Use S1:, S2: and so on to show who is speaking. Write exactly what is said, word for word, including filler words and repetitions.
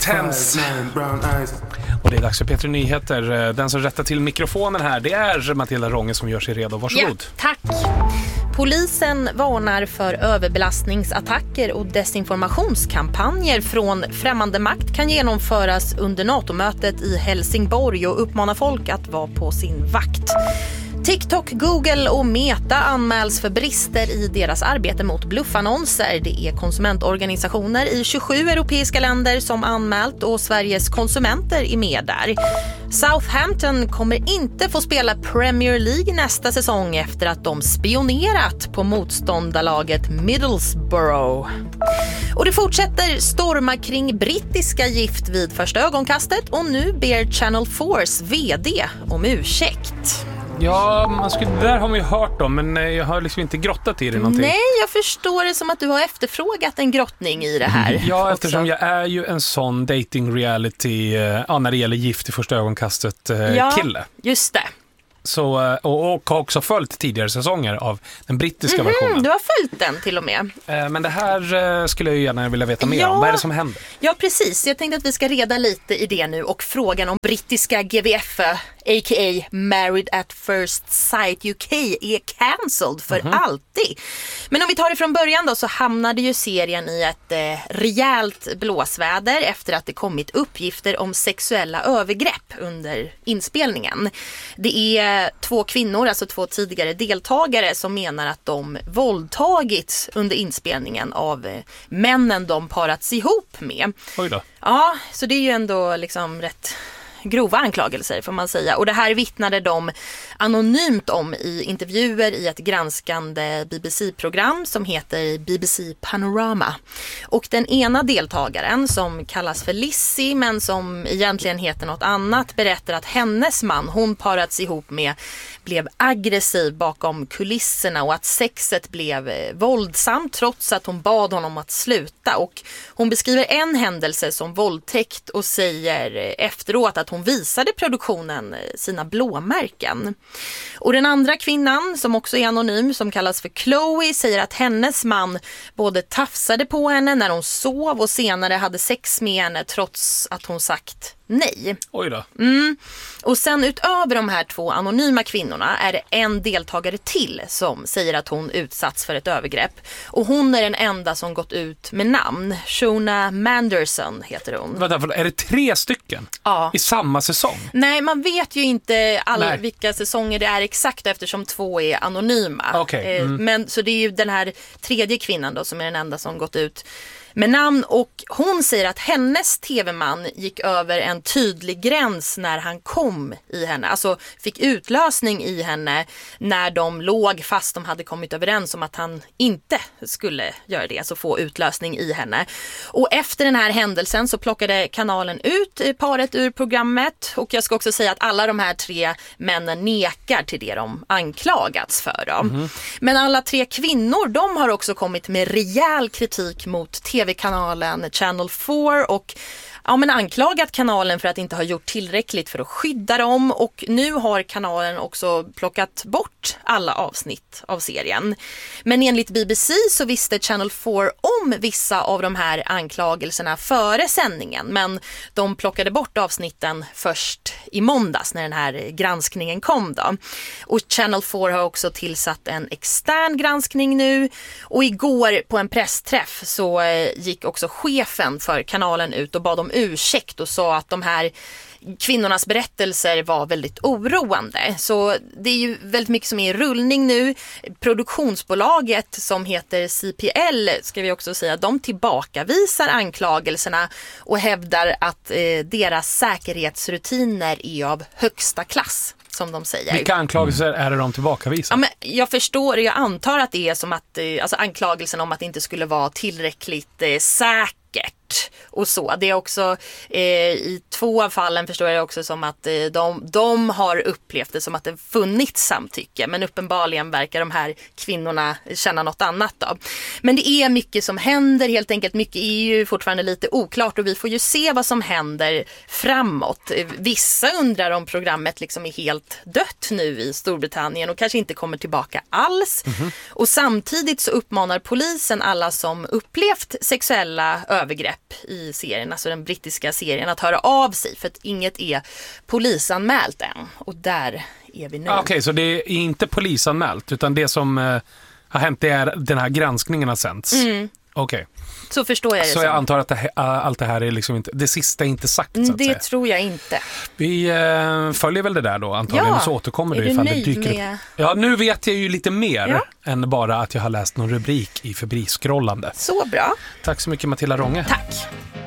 S1: Thames. Och det är dags för P tre Nyheter. Den som rättar till mikrofonen här, det är Matilda Ronge som gör sig redo. Varsågod.
S2: Ja, tack. Polisen varnar för överbelastningsattacker och desinformationskampanjer från främmande makt kan genomföras under NATO-mötet i Helsingborg och uppmanar folk att vara på sin vakt. TikTok, Google och Meta anmäls för brister i deras arbete mot bluffannonser. Det är konsumentorganisationer i tjugosju europeiska länder som anmält och Sveriges konsumenter är med där. Southampton kommer inte få spela Premier League nästa säsong efter att de spionerat på motståndarlaget Middlesbrough. Och det fortsätter storma kring brittiska gift vid första ögonkastet och nu ber Channel fyras vd om ursäkt.
S1: Ja, man skulle, det där har man ju hört om, men jag har liksom inte grottat i det någonting.
S2: Nej, jag förstår det som att du har efterfrågat en grottning i det här.
S1: Ja, eftersom jag är ju en sån dating reality, ja, när det gäller gift i första ögonkastet
S2: ja,
S1: kille.
S2: Just det.
S1: Så, och, och har också följt tidigare säsonger av den brittiska
S2: mm-hmm,
S1: versionen.
S2: Du har följt den till och med.
S1: Men det här skulle jag ju gärna vilja veta mer
S2: ja,
S1: om. Vad är det som händer?
S2: Ja, precis. Jag tänkte att vi ska reda lite i det nu. Och frågan om brittiska G V F, a k a. Married at First Sight U K, är cancelled för mm-hmm. alltid. Men om vi tar det från början då, så hamnade ju serien i ett eh, rejält blåsväder efter att det kommit uppgifter om sexuella övergrepp under inspelningen. Det är två kvinnor, alltså två tidigare deltagare, som menar att de våldtagits under inspelningen av männen de parats ihop med.
S1: Oj då.
S2: Ja, så det är ju ändå liksom rätt grova anklagelser får man säga. Och det här vittnade de anonymt om i intervjuer i ett granskande B B C-program som heter B B C Panorama. Och den ena deltagaren, som kallas för Lizzie men som egentligen heter något annat, berättar att hennes man hon parats ihop med blev aggressiv bakom kulisserna och att sexet blev våldsamt trots att hon bad honom att sluta. Och hon beskriver en händelse som våldtäkt och säger efteråt att hon visade produktionen sina blåmärken. Och den andra kvinnan, som också är anonym, som kallas för Chloe, säger att hennes man både tafsade på henne när hon sov och senare hade sex med henne trots att hon sagt nej.
S1: Oj då.
S2: Mm. Och sen utöver de här två anonyma kvinnorna är det en deltagare till som säger att hon utsatts för ett övergrepp. Och hon är den enda som gått ut med namn. Shona Manderson heter hon.
S1: Vänta, är det tre stycken
S2: ja.
S1: i samma säsong?
S2: Nej, man vet ju inte alla
S1: Nej.
S2: vilka säsonger det är exakt eftersom två är anonyma.
S1: Okay. Mm.
S2: Men så det är ju den här tredje kvinnan då som är den enda som gått ut med namn, och hon säger att hennes tv-man gick över en tydlig gräns när han kom i henne. Alltså fick utlösning i henne när de låg fast de hade kommit överens om att han inte skulle göra det, alltså få utlösning i henne. Och efter den här händelsen så plockade kanalen ut paret ur programmet, och jag ska också säga att alla de här tre männen nekar till det de anklagats för. Dem. Mm. Men alla tre kvinnor, de har också kommit med rejäl kritik mot tv kanalen Channel fyra och ja, men anklagat kanalen för att inte ha gjort tillräckligt för att skydda dem, och nu har kanalen också plockat bort alla avsnitt av serien. Men enligt B B C så visste Channel fyra om vissa av de här anklagelserna före sändningen, men de plockade bort avsnitten först i måndags när den här granskningen kom då. Och Channel fyra har också tillsatt en extern granskning nu, och igår på en pressträff så gick också chefen för kanalen ut och bad om ursäkt och sa att de här kvinnornas berättelser var väldigt oroande. Så det är ju väldigt mycket som är i rullning nu. Produktionsbolaget som heter C P L, ska vi också säga, de tillbakavisar anklagelserna och hävdar att eh, deras säkerhetsrutiner är av högsta klass, som de säger.
S1: Vilka anklagelser är det de tillbakavisar?
S2: Ja, men jag förstår, jag antar att det är som att eh, alltså anklagelsen om att det inte skulle vara tillräckligt eh, säkert och så. Det är också eh, i två av fallen förstår jag också som att eh, de, de har upplevt det som att det funnits samtycke, men uppenbarligen verkar de här kvinnorna känna något annat då. Men det är mycket som händer helt enkelt. Mycket är ju fortfarande lite oklart och vi får ju se vad som händer framåt. Vissa undrar om programmet liksom är helt dött nu i Storbritannien och kanske inte kommer tillbaka alls. Mm-hmm. Och samtidigt så uppmanar polisen alla som upplevt sexuella övergrepp i serien, alltså den brittiska serien, att höra av sig för att inget är polisanmält än. Och där är vi nu.
S1: Okej, okay, så det är inte polisanmält utan det som eh, har hänt det är den här granskningen har sänts.
S2: Mm.
S1: Okej. Okay.
S2: Så förstår jag det.
S1: Så
S2: som.
S1: jag antar att det, allt det här är liksom inte, det sista är inte sagt så att
S2: det
S1: säga.
S2: tror jag inte.
S1: Vi eh, följer väl det där då antagligen,
S2: ja.
S1: Så återkommer
S2: är
S1: du ifall
S2: du
S1: det dyker
S2: med?
S1: upp. Ja, nu vet jag ju lite mer
S2: ja.
S1: än bara att jag har läst någon rubrik i febriskrollande.
S2: Så bra.
S1: Tack så mycket Matilda Rånge.
S2: Tack.